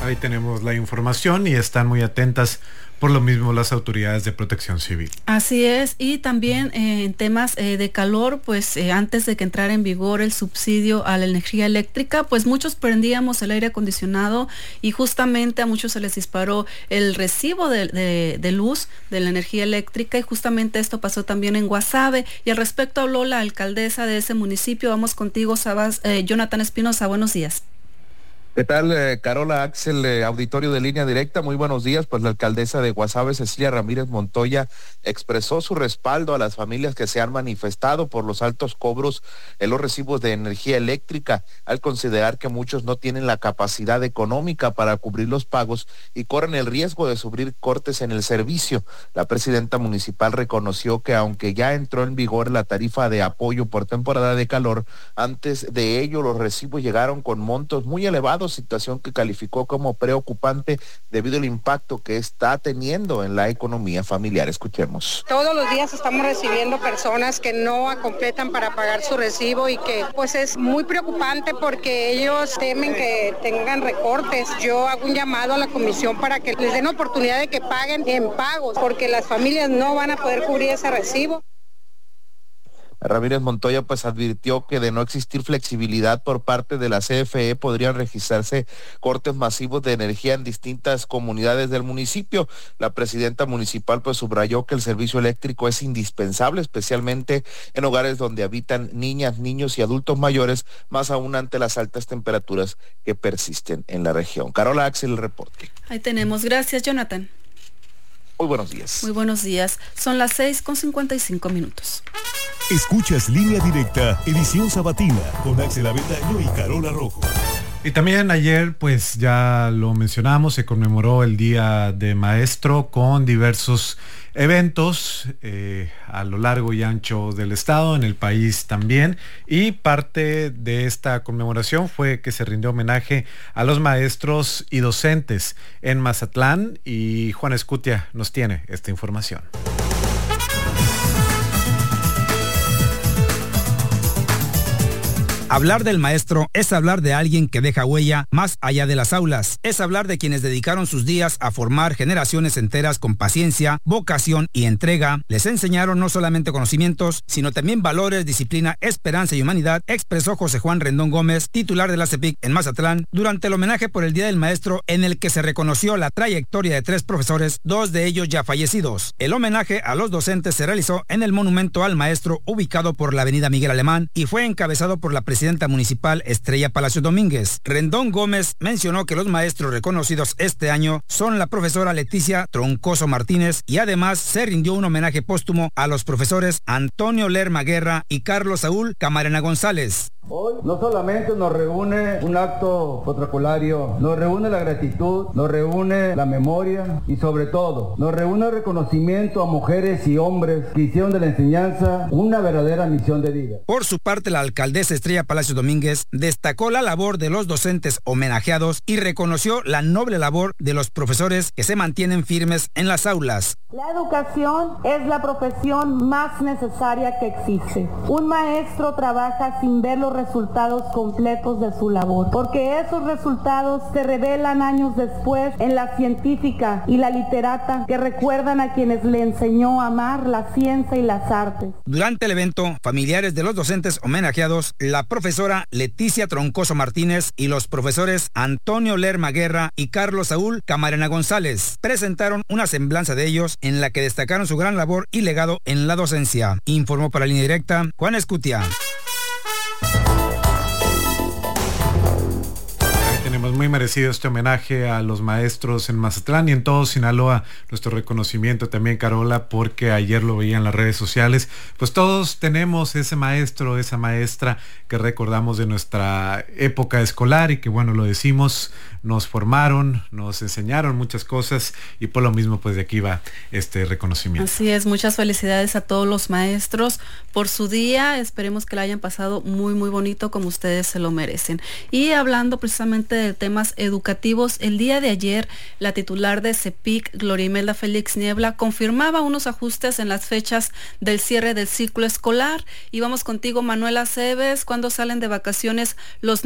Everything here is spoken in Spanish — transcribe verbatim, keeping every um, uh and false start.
Ahí tenemos la información y están muy atentas por lo mismo las autoridades de Protección Civil. Así es, y también eh, en temas eh, de calor, pues eh, antes de que entrara en vigor el subsidio a la energía eléctrica, pues muchos prendíamos el aire acondicionado y justamente a muchos se les disparó el recibo de, de, de luz de la energía eléctrica, y justamente esto pasó también en Guasave. Y al respecto habló la alcaldesa de ese municipio. Vamos contigo, Sabas, eh, Jonathan Espinosa, buenos días. ¿Qué tal, eh, Carola, Axel, eh, auditorio de Línea Directa? Muy buenos días. Pues la alcaldesa de Guasave, Cecilia Ramírez Montoya, expresó su respaldo a las familias que se han manifestado por los altos cobros en los recibos de energía eléctrica, al considerar que muchos no tienen la capacidad económica para cubrir los pagos y corren el riesgo de sufrir cortes en el servicio. La presidenta municipal reconoció que aunque ya entró en vigor la tarifa de apoyo por temporada de calor, antes de ello los recibos llegaron con montos muy elevados, situación que calificó como preocupante debido al impacto que está teniendo en la economía familiar. Escuchemos. Todos los días estamos recibiendo personas que no completan para pagar su recibo y que pues es muy preocupante porque ellos temen que tengan recortes. Yo hago un llamado a la comisión para que les den oportunidad de que paguen en pagos, porque las familias no van a poder cubrir ese recibo. Ramírez Montoya pues advirtió que de no existir flexibilidad por parte de la C F E podrían registrarse cortes masivos de energía en distintas comunidades del municipio. La presidenta municipal pues subrayó que el servicio eléctrico es indispensable, especialmente en hogares donde habitan niñas, niños y adultos mayores, más aún ante las altas temperaturas que persisten en la región. Carola, Axel, el reporte. Ahí tenemos. Gracias, Jonathan. Muy buenos días. Muy buenos días. Son las seis con cincuenta y cinco minutos. Escuchas Línea Directa, edición sabatina, con Axel Avetaño y Carola Rojo. Y también ayer, pues ya lo mencionamos, se conmemoró el Día de Maestro con diversos eventos eh, a lo largo y ancho del estado, en el país también, y parte de esta conmemoración fue que se rindió homenaje a los maestros y docentes en Mazatlán, y Juan Escutia nos tiene esta información. Hablar del maestro es hablar de alguien que deja huella más allá de las aulas. Es hablar de quienes dedicaron sus días a formar generaciones enteras con paciencia, vocación y entrega. Les enseñaron no solamente conocimientos, sino también valores, disciplina, esperanza y humanidad, expresó José Juan Rendón Gómez, titular de la CEPIC en Mazatlán, durante el homenaje por el Día del Maestro, en el que se reconoció la trayectoria de tres profesores, dos de ellos ya fallecidos. El homenaje a los docentes se realizó en el Monumento al Maestro, ubicado por la avenida Miguel Alemán, y fue encabezado por la presidenta municipal Estrella Palacio Domínguez. Rendón Gómez mencionó que los maestros reconocidos este año son la profesora Leticia Troncoso Martínez, y además se rindió un homenaje póstumo a los profesores Antonio Lerma Guerra y Carlos Saúl Camarena González. Hoy no solamente nos reúne un acto protocolario, nos reúne la gratitud, nos reúne la memoria y sobre todo nos reúne el reconocimiento a mujeres y hombres que hicieron de la enseñanza una verdadera misión de vida. Por su parte, la alcaldesa Estrella Palacio Domínguez destacó la labor de los docentes homenajeados y reconoció la noble labor de los profesores que se mantienen firmes en las aulas. La educación es la profesión más necesaria que existe. Un maestro trabaja sin ver los resultados completos de su labor, porque esos resultados se revelan años después en la científica y la literata que recuerdan a quienes le enseñó a amar la ciencia y las artes. Durante el evento, familiares de los docentes homenajeados, la profesora Leticia Troncoso Martínez y los profesores Antonio Lerma Guerra y Carlos Saúl Camarena González presentaron una semblanza de ellos en la que destacaron su gran labor y legado en la docencia. Informó para Línea Directa Juan Escutia. Tenemos muy merecido este homenaje a los maestros en Mazatlán y en todo Sinaloa. Nuestro reconocimiento también, Carola, porque ayer lo veía en las redes sociales. Pues todos tenemos ese maestro, esa maestra que recordamos de nuestra época escolar y que, bueno, lo decimos, nos formaron, nos enseñaron muchas cosas, y por lo mismo pues de aquí va este reconocimiento. Así es, muchas felicidades a todos los maestros por su día. Esperemos que la hayan pasado muy muy bonito, como ustedes se lo merecen. Y hablando precisamente de temas educativos, el día de ayer la titular de CEPIC, Gloria Imelda Félix Niebla, confirmaba unos ajustes en las fechas del cierre del ciclo escolar. Y vamos contigo, Manuela Cebes. ¿Cuándo salen de vacaciones los